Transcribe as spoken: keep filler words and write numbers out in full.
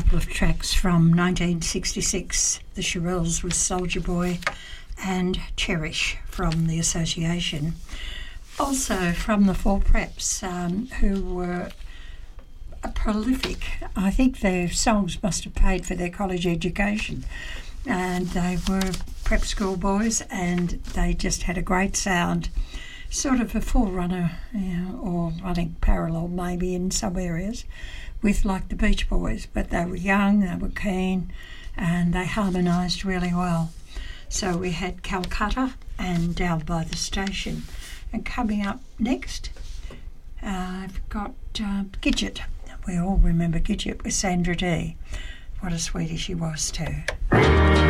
couple of tracks from nineteen sixty-six, the Shirelles with Soldier Boy and Cherish from the Association. Also from the Four Preps, um, who were a prolific. I think their songs must have paid for their college education. And they were prep school boys, and they just had a great sound. Sort of a forerunner, you know, or running parallel maybe in some areas with like the Beach Boys, but they were young, they were keen, and they harmonised really well. So we had Calcutta and Down by the Station. And coming up next, uh, I've got uh, Gidget. We all remember Gidget with Sandra Dee. What a sweetie she was too.